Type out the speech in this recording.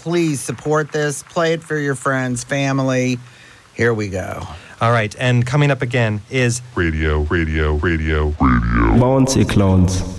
please support this. Play it for your friends, family. Here we go. All right, and coming up again is Radio. Bouncy Clones.